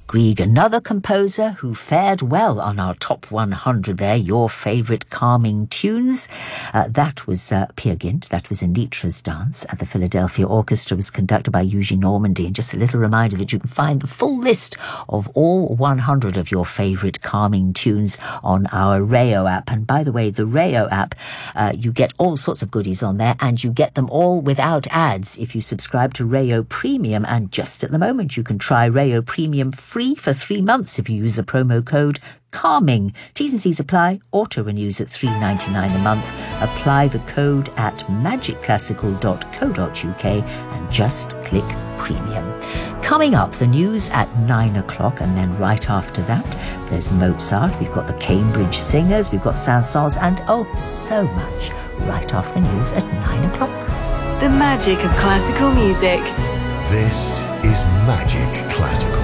Grieg, another composer who fared well on our top 100 there, your favourite calming tunes. That was Peer Gynt, that was Anitra's Dance at the Philadelphia Orchestra, was conducted by Eugene Normandy. And just a little reminder that you can find the full list of all 100 of your favourite calming tunes on our Rayo app. And by the way, the Rayo app, you get all sorts of goodies on there, and you get them all without ads if you subscribe to Rayo Premium. And just at the moment, you can try Rayo Premium free for 3 months if you use the promo code CALMING. T's and C's apply. Auto renews at $3.99 a month. Apply the code at magicclassical.co.uk and just click Premium. Coming up, the news at 9 o'clock, and then right after that, there's Mozart. We've got the Cambridge Singers, we've got Saint-Saëns, and oh, so much right after the news at 9 o'clock. The magic of classical music. This is Magic Classical.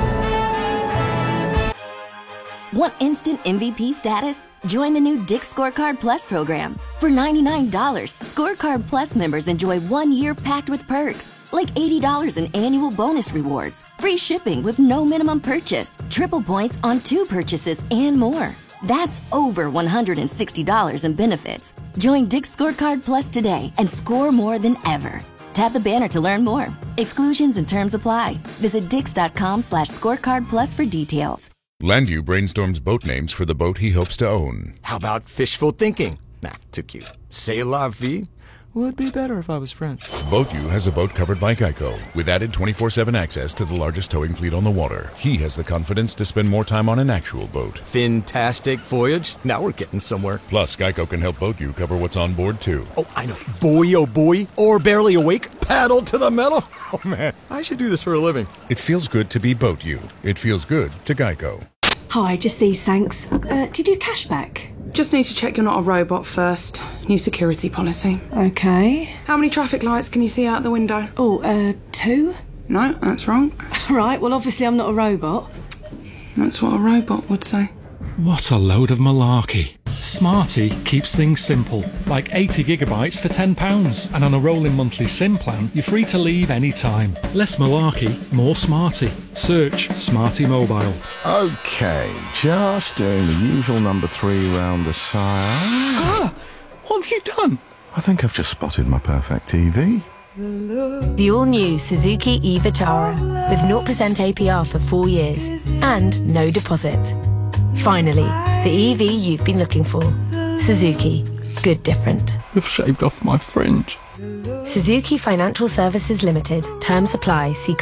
Want instant MVP status? Join the new Dick's Scorecard Plus program. For $99, Scorecard Plus members enjoy 1 year packed with perks, like $80 in annual bonus rewards, free shipping with no minimum purchase, triple points on 2 purchases, and more. That's over $160 in benefits. Join Dick's Scorecard Plus today and score more than ever. Tap the banner to learn more. Exclusions and terms apply. Visit dix.com/scorecard plus for details. Landu brainstorms boat names for the boat he hopes to own. How about fishful thinking? Nah, too cute. C'est la vie would be better if I was French. BoatU has a boat covered by Geico, with added 24/7 access to the largest towing fleet on the water. He has the confidence to spend more time on an actual boat. Fantastic voyage. Now we're getting somewhere. Plus, Geico can help BoatU cover what's on board, too. Oh, I know. Boy, oh boy. Or barely awake. Paddle to the metal. Oh, man. I should do this for a living. It feels good to be BoatU. It feels good to Geico. Hi, just these, thanks. Do you do cashback? Just need to check you're not a robot first. New security policy. Okay. How many traffic lights can you see out the window? 2? No, that's wrong. Right, well, obviously I'm not a robot. That's what a robot would say. What a load of malarkey. Smarty keeps things simple, like 80 gigabytes for £10. And on a rolling monthly SIM plan, you're free to leave any time. Less malarkey, more Smarty. Search Smarty Mobile. Okay, just doing the usual number 3 round the side. What have you done? I think I've just spotted my perfect TV. The all-new Suzuki e-Vitara with 0% APR for 4 years and no deposit. Finally, the EV you've been looking for. Suzuki. Good different. You've shaved off my fringe. Suzuki Financial Services Limited. Terms apply. See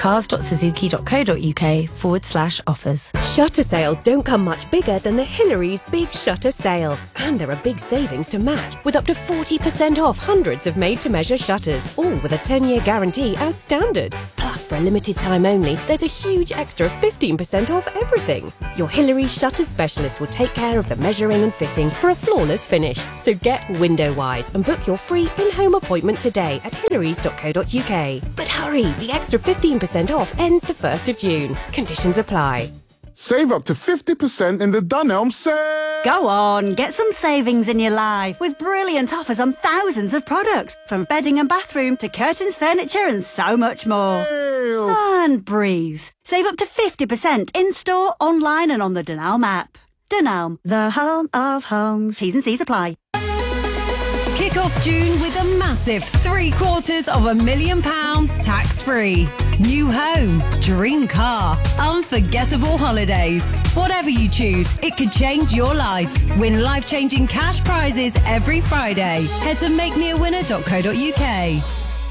cars.suzuki.co.uk/offers. Shutter sales don't come much bigger than the Hillary's Big Shutter Sale. And there are big savings to match, with up to 40% off hundreds of made-to-measure shutters, all with a 10-year guarantee as standard. Plus, for a limited time only, there's a huge extra 15% off everything. Your Hillary's Shutter Specialist will take care of the measuring and fitting for a flawless finish. So get window-wise and book your free in-home appointment today at hillarys.co.uk. But hurry, the extra 15% off ends the 1st of June. Conditions apply. Save up to 50% in the Dunelm sale! Go on, get some savings in your life with brilliant offers on thousands of products, from bedding and bathroom to curtains, furniture and so much more. Ew. And breathe. Save up to 50% in-store, online and on the Dunelm app. Dunelm, the home of homes. T's and C's apply. Kick off June with a massive £750,000 tax-free. New home, dream car, unforgettable holidays. Whatever you choose, it could change your life. Win life-changing cash prizes every Friday. Head to makemeawinner.co.uk.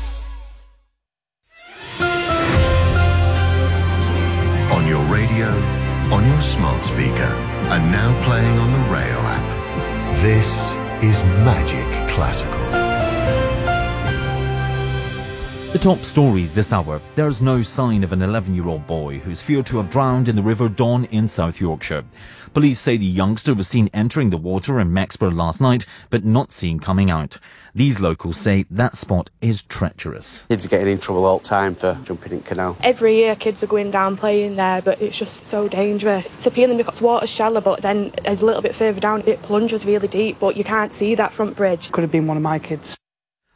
On your radio, on your smart speaker, and now playing on the Rayo app. This is Magic Classical. The top stories this hour. There's no sign of an 11-year-old boy who's feared to have drowned in the River Don in South Yorkshire. Police say the youngster was seen entering the water in Mexborough last night, but not seen coming out. These locals say that spot is treacherous. Kids are getting in trouble all the time for jumping in canal. Every year kids are going down playing there, but it's just so dangerous. It's appealing because the water's shallow, but then a little bit further down it plunges really deep, but you can't see that front bridge. Could have been one of my kids.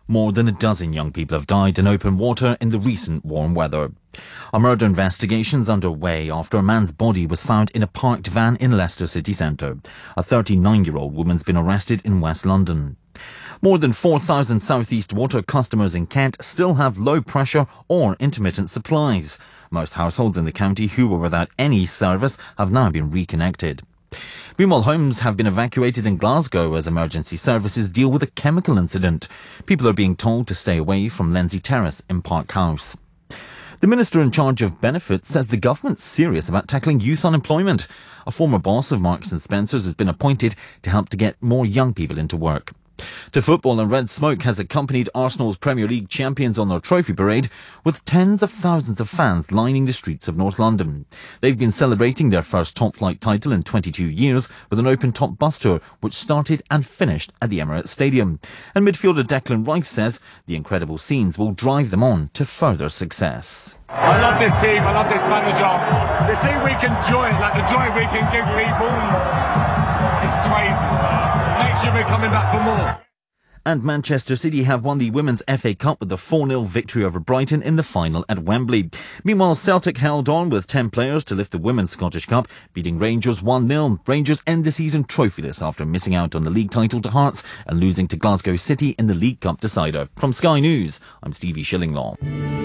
More than a dozen young people have died in open water in the recent warm weather. A murder investigation is underway after a man's body was found in a parked van in Leicester city centre. A 39-year-old woman's been arrested in West London. More than 4,000 South East Water customers in Kent still have low pressure or intermittent supplies. Most households in the county who were without any service have now been reconnected. Meanwhile, homes have been evacuated in Glasgow as emergency services deal with a chemical incident. People are being told to stay away from Lenzie Terrace in Park House. The Minister in charge of benefits says the government's serious about tackling youth unemployment. A former boss of Marks and Spencer's has been appointed to help to get more young people into work. To football, and red smoke has accompanied Arsenal's Premier League champions on their trophy parade, with tens of thousands of fans lining the streets of North London. They've been celebrating their first top-flight title in 22 years with an open-top bus tour, which started and finished at the Emirates Stadium. And midfielder Declan Rice says the incredible scenes will drive them on to further success. I love this team, I love this manager. To see we can joy, like the joy we can give people, it's crazy. Next year we're coming back for more. And Manchester City have won the Women's FA Cup with a 4-0 victory over Brighton in the final at Wembley. Meanwhile, Celtic held on with 10 players to lift the Women's Scottish Cup, beating Rangers 1-0. Rangers end the season trophyless after missing out on the league title to Hearts and losing to Glasgow City in the League Cup decider. From Sky News, I'm Stevie Shillinglaw.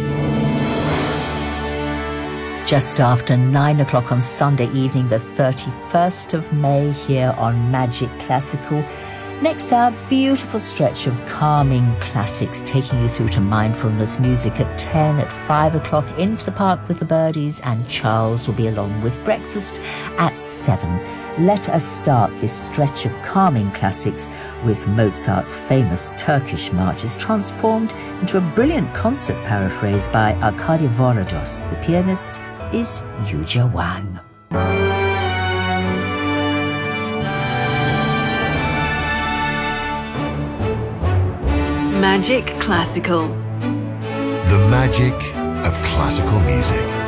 Just after 9 o'clock on Sunday evening, the 31st of May, here on Magic Classical. Next, our beautiful stretch of calming classics, taking you through to mindfulness music at 10, at 5 o'clock, Into the Park with the Birdies, and Charles will be along with breakfast at 7. Let us start this stretch of calming classics with Mozart's famous Turkish marches transformed into a brilliant concert paraphrase by Arkady Vorodos. The pianist is Yuja Wang. Magic Classical. The magic of classical music.